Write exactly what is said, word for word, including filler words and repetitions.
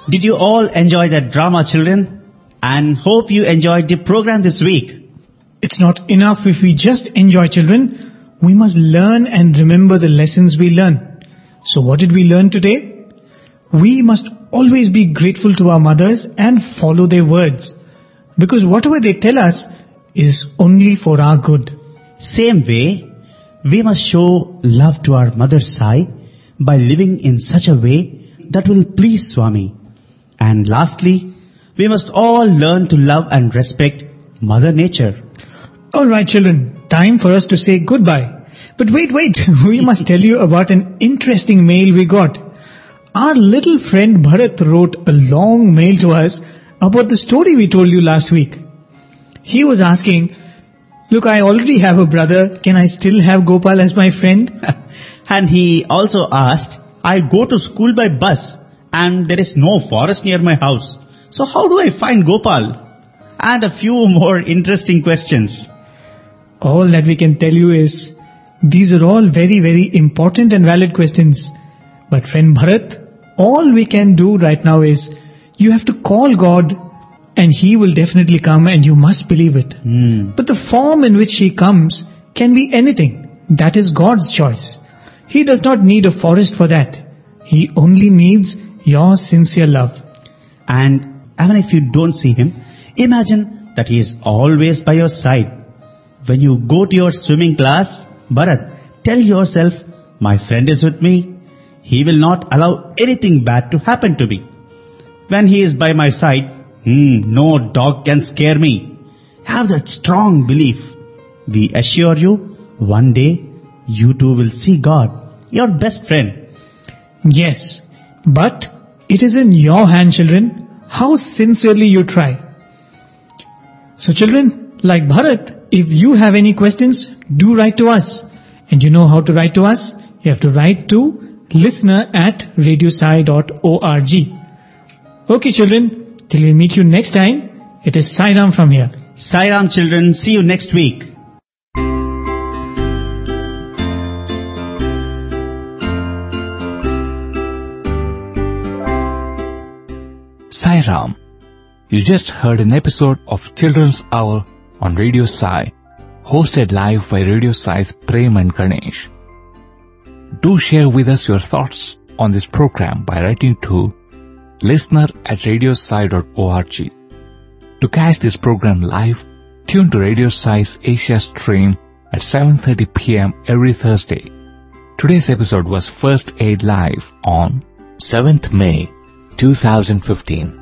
Did you all enjoy that drama, children? And hope you enjoyed the program this week. It's not enough if we just enjoy, children. We must learn and remember the lessons we learn. So what did we learn today? We must always be grateful to our mothers and follow their words. Because whatever they tell us is only for our good. Same way, we must show love to our mother Sai by living in such a way that will please Swami. And lastly, we must all learn to love and respect Mother Nature. Alright children, time for us to say goodbye. But wait, wait, we must tell you about an interesting mail we got. Our little friend Bharat wrote a long mail to us about the story we told you last week. He was asking, look, I already have a brother, can I still have Gopal as my friend? And he also asked, I go to school by bus and there is no forest near my house. So how do I find Gopal? And a few more interesting questions. All that we can tell you is, these are all very, very important and valid questions. But friend Bharat, all we can do right now is, you have to call God and He will definitely come and you must believe it. Mm. But the form in which He comes can be anything. That is God's choice. He does not need a forest for that. He only needs your sincere love. And even if you don't see Him, imagine that He is always by your side. When you go to your swimming class, Bharat, tell yourself, my friend is with me. He will not allow anything bad to happen to me. When He is by my side, hmm, no dog can scare me. Have that strong belief. We assure you, one day, you too will see God, your best friend. Yes, but it is in your hand, children, how sincerely you try. So children, like Bharat, if you have any questions, do write to us. And you know how to write to us? You have to write to listener at radiosai dot org. Okay children, till we meet you next time, it is Sai Ram from here. Sai Ram children, see you next week. Sai Ram. You just heard an episode of Children's Hour on Radio Sai, hosted live by Radio Sai's Prem and Ganesh. Do share with us your thoughts on this program by writing to listener at radiosai dot org. To catch this program live, tune to Radio Sai's Asia stream at seven thirty p.m. every Thursday. Today's episode was first aired live on seventh May two thousand fifteen.